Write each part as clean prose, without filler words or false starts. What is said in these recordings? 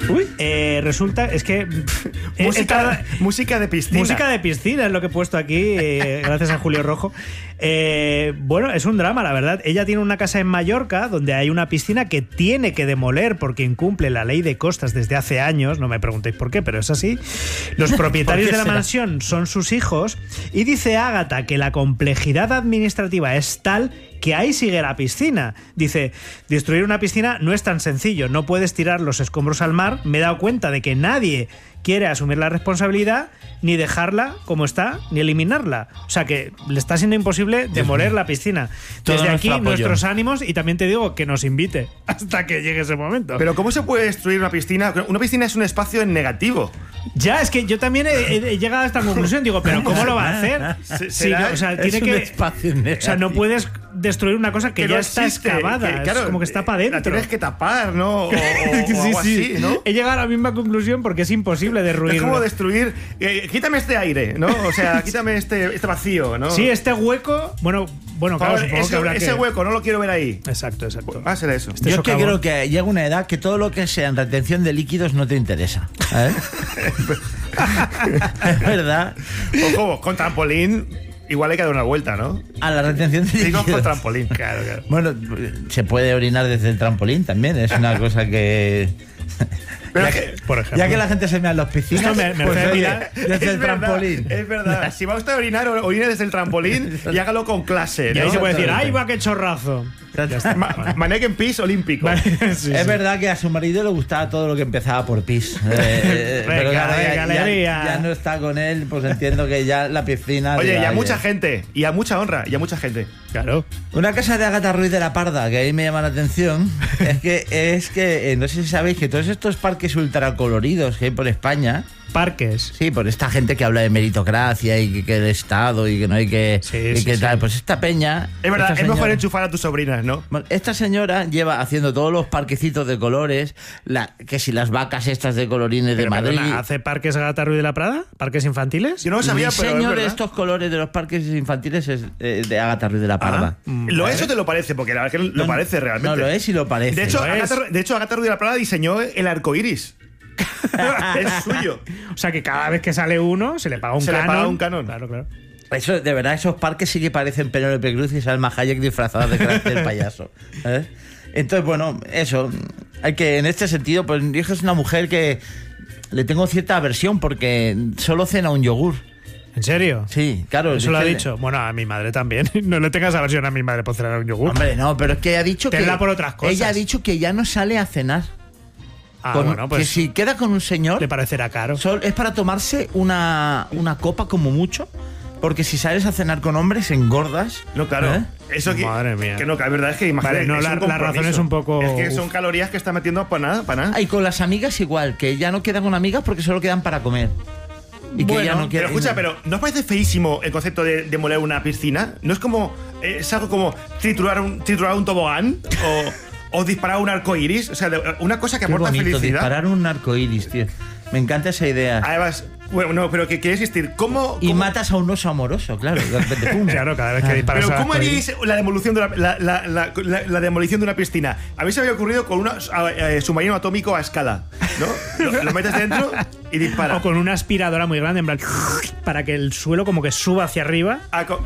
Resulta, es que... música de piscina. Música de piscina es lo que he puesto aquí, gracias a Julio Rojo. Bueno, es un drama, la verdad. Ella tiene una casa en Mallorca donde hay una piscina que tiene que demoler porque incumple la ley de costas desde hace años. No me preguntéis por qué, pero es así. Los propietarios de la mansión son sus hijos y dice Ágata que la complejidad administrativa es tal que ahí sigue la piscina. Dice, destruir una piscina no es tan sencillo, no puedes tirar los escombros al mar. Me he dado cuenta de que nadie quiere asumir la responsabilidad, ni dejarla como está, ni eliminarla. O sea que le está siendo imposible demoler la piscina. Desde aquí, nuestros ánimos, y también te digo que nos invite hasta que llegue ese momento. Pero ¿cómo se puede destruir una piscina? Una piscina es un espacio en negativo. Ya, es que yo también he llegado a esta conclusión. Digo, ¿pero cómo lo va a hacer? Sí, no, o sea, tiene que... O sea, no puedes destruir una cosa que ya está excavada. Claro, es como que está para adentro. La tienes que tapar, ¿no? O algo así, ¿no? He llegado a la misma conclusión porque es imposible derruir. Es como destruir... quítame este aire, ¿no? O sea, quítame este vacío, ¿no? Sí, este hueco... Bueno, claro, supongo que habrá ese hueco no lo quiero ver ahí. Exacto. Pues va a ser eso. Yo es que creo que llega una edad que todo lo que sea en retención de líquidos no te interesa. Es verdad. Ojo, con trampolín igual hay que dar una vuelta, ¿no? A la retención de líquidos. Digo con trampolín, claro. Bueno, se puede orinar desde el trampolín también. Es una cosa que... Pero por ejemplo, ya que la gente se mea en las piscinas, desde el trampolín. Es verdad. Si va usted a orinar, orine desde el trampolín y hágalo con clase, ¿no? Y ahí se puede decir, ¡ay, va, qué chorrazo! Mannequin pis olímpico. Es verdad que a su marido le gustaba todo lo que empezaba por pis. Pero claro, ya no está con él, pues entiendo que ya la piscina... Oye, y a mucha gente, y a mucha honra, y a mucha gente. Claro. Una cosa de Ágata Ruiz de la Parda que ahí me llama la atención es que no sé si sabéis que todos estos parques ultracoloridos que hay por España... Parques. Sí, por esta gente que habla de meritocracia y que el Estado y que no hay que... tal. Pues esta peña... Es verdad, es mejor enchufar a tus sobrinas, ¿no? Esta señora lleva haciendo todos los parquecitos de colores, que si las vacas estas de colorines de Madrid... Perdona, ¿hace parques Ágata Ruiz de la Prada? ¿Parques infantiles? Yo no lo sabía, pero el diseño de estos colores de los parques infantiles es de Ágata Ruiz de la Parda. Eso te lo parece, porque la verdad que lo parece realmente. No, lo es y lo parece. De hecho, Ágata Ruiz de la Prada diseñó el arco iris. Es suyo. O sea que cada vez que sale uno se le paga un canon. Claro. Eso, de verdad, esos parques sí que parecen Penélope Cruz y Salma Hayek disfrazadas de carácter del payaso. Entonces, bueno, eso. Hay que, en este sentido, pues mi hija es una mujer que le tengo cierta aversión porque solo cena un yogur. ¿En serio? Sí, claro. Eso lo ha dicho. Bueno, a mi madre también. No le tengas aversión a mi madre por cenar un yogur. Hombre, no, pero es que ella ha dicho Tenla por otras cosas. Ella ha dicho que ya no sale a cenar. Bueno, pues que si queda con un señor... Le parecerá caro. Es para tomarse una copa como mucho, porque si sales a cenar con hombres engordas. No, claro. Eso que, madre mía. Que no, la verdad es que imagínate. Vale, no, la razón es un poco... Es que son calorías que está metiendo para nada. Y con las amigas igual, que ya no quedan con amigas porque solo quedan para comer. Y que ya no pero escucha, pero ¿no os parece feísimo el concepto de demoler una piscina? ¿No es como... es algo como triturar un tobogán? O disparar un arco iris, o sea, una cosa que aporta bonito, felicidad. Disparar un arco iris, tío. Me encanta esa idea. Además, bueno, no, pero que quiere existir. ¿Cómo? Y matas a un oso amoroso, claro. Claro, cada vez que disparas. Pero ¿cómo haríais la demolición de la demolición de una piscina? A mí se me había ocurrido con un submarino atómico a escala, ¿no? Lo metes dentro y dispara. O con una aspiradora muy grande, en plan, para que el suelo como que suba hacia arriba.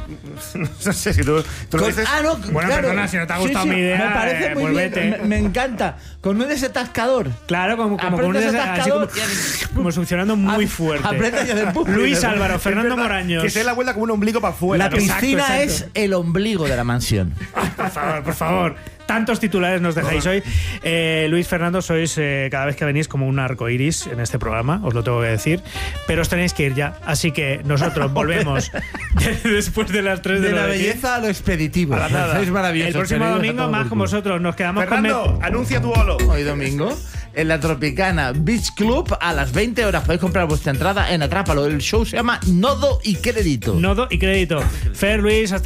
No sé si tú lo dices. No, bueno, claro. Perdona, si no te ha gustado mi idea, me parece muy bien. Me encanta. Con un desatascador. Claro, como con un desatascador. Como succionando muy fuerte. Luis Álvaro, Fernando Moraños. Que se dé la vuelta como un ombligo para afuera. La piscina es el ombligo de la mansión. Por favor. Tantos titulares nos dejáis hoy. Luis, Fernando, sois cada vez que venís como un arco iris en este programa, os lo tengo que decir. Pero os tenéis que ir ya. Así que nosotros volvemos después de las 3 de la belleza a lo expeditivo. Sois maravillosos. El próximo domingo más con vosotros. Nos quedamos Fernando, anuncia tu bolo. Hoy domingo, en la Tropicana Beach Club, a las 20 horas podéis comprar vuestra entrada en Atrápalo. El show se llama Nodo y Crédito. Nodo y Crédito. Fer, Luis, hasta